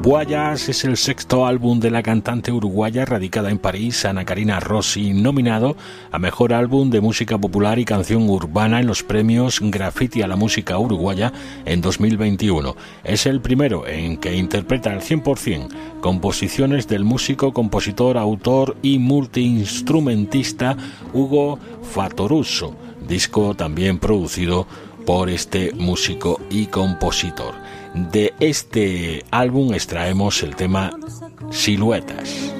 Guayas es el sexto álbum de la cantante uruguaya radicada en París, Ana Karina Rossi, nominado a Mejor Álbum de Música Popular y Canción Urbana en los premios Graffiti a la Música Uruguaya en 2021. Es el primero en que interpreta al 100% composiciones del músico, compositor, autor y multiinstrumentista Hugo Fattoruso, disco también producido por este músico y compositor. De este álbum extraemos el tema Siluetas.